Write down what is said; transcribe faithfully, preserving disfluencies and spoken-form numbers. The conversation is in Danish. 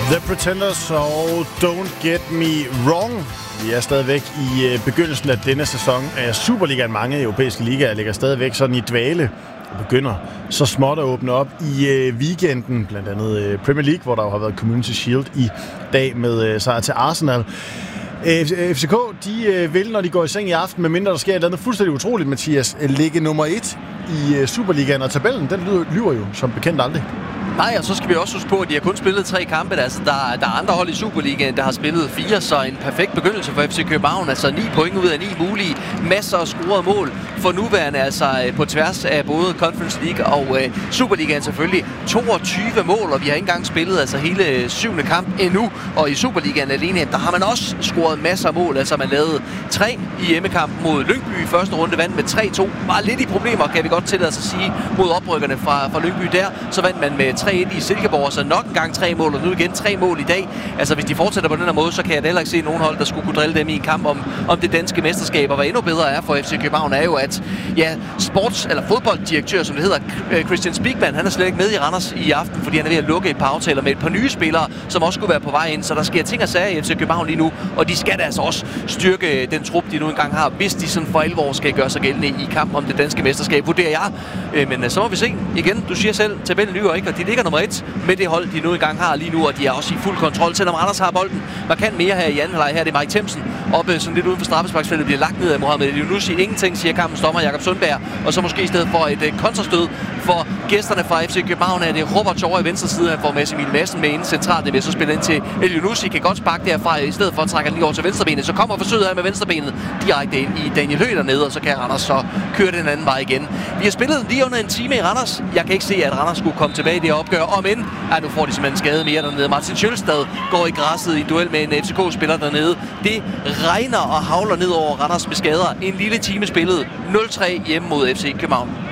The Pretenders og Don't Get Me Wrong. Vi er stadigvæk i begyndelsen af denne sæson af Superligaen. Mange europæiske ligaer ligger stadigvæk sådan i dvale og begynder så småt at åbne op i weekenden. Blandt andet Premier League, hvor der jo har været Community Shield i dag med sejr til Arsenal. F C K, de vil, når de går i seng i aften, medmindre der sker et eller andet fuldstændig utroligt, Mathias, ligge nummer et i Superligaen, og tabellen, den lyver jo som bekendt aldrig. Nej, og så skal vi også huske på, at de har kun spillet tre kampe. Altså, der, der er andre hold i Superligaen, der har spillet fire, så en perfekt begyndelse for F C København. Altså ni point ud af ni mulige. Masser af scorede mål for nuværende, altså på tværs af både Conference League og uh, Superligaen selvfølgelig. toogtyve mål, og vi har ikke engang spillet altså hele syvende kamp endnu. Og i Superligaen alene, der har man også scoret masser af mål. Altså, man lavede tre i hjemmekampen mod Lyngby i første runde, vandt med tre to. Var lidt i problemer, kan vi godt tillade os at sige, mod oprykkerne fra, fra Lyngby der. Så vandt man med tre et i Silkeborg, så nok en gang tre mål, og nu igen tre mål i dag. Altså, hvis de fortsætter på den her måde, så kan jeg da heller ikke se nogen hold, der skulle kunne drille dem i en kamp om, om det danske mesterskab. Og hvad endnu bedre er for F C København, er jo, at ja, sports- eller fodbolddirektør, som det hedder, Christian Spiegmann, han er slet ikke med i Randers i aften, fordi han er ved at lukke et par aftaler med et par nye spillere, som også skulle være på vej ind. Så der sker ting og sager i F C København lige nu, og de skal da altså også styrke den trup, de nu engang har, hvis de sådan for alvor skal gøre sig gældende i kampen om det danske mesterskab, vurderer jeg. Men så må vi se. Igen, du siger selv, tabellen lyver ikke, og de ligger nummer et med det hold, de nu engang har lige nu, og de er også i fuld kontrol, selvom Randers har bolden markant mere her i anden halvleg. Her er det Mike Themsen oppe sådan lidt uden for straffesparksfeltet, bliver lagt ned af Mohamed Elyounoussi. Ingenting, siger kampens dommer Jakob Sundberg, og så måske i stedet for et uh, kontrastød for gæsterne fra F C København er det Robert over i venstre side. Han får Mads Emil Madsen med inden centralt. Det vil så spille ind til Elyounoussi, kan godt sparke derfra, i stedet for at trække lige over til venstrebenet. Så kommer forsøget her med venstrebenet direkte ind i Daniel Høgh dernede, og så kan Randers så køre den anden vej igen. Vi har spillet lige under en time i Randers. Jeg kan ikke se, at Randers skulle komme tilbage i det opgør. Om end, ja, nu får de simpelthen skade mere dernede. Martin Sjølstad går i græsset i duel med en F C K-spiller dernede. Det regner og havler ned over Randers med skader. En lille time spillet. nul tre hjemme mod F C København.